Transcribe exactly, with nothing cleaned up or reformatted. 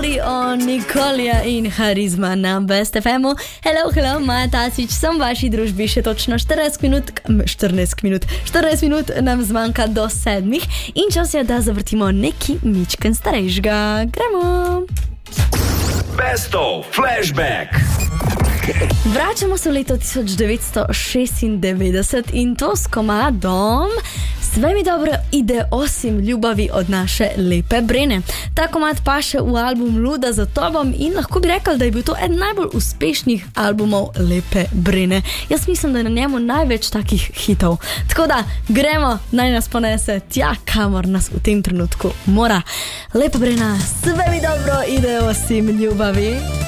Carly o Nikolija in Harizma na Best ef emu. Hello, hello, Maja Tasić, sem v vaši družbi še točno štirinajst minut, štirinajst minut, štirinajst minut nam zmanjka do sedmih in čas je, da zavrtimo neki mičken starejšega. Gremo! Best of Flashback. Vračamo se v leto tisoč devetsto šestindevetdeset in to s komadom Sve mi dobro ide osim ljubavi od naše Lepe Brene. Ta komad paše v album Luda za tobom in lahko bi rekli, da je bil to eden najbolj uspešnih albumov Lepe Brene. Jaz mislim, da je na njemu največ takih hitov. Tako da gremo, naj nas ponese tja, kamor nas v tem trenutku mora. Lepa Brena, sve mi dobro ide osim ljubavi.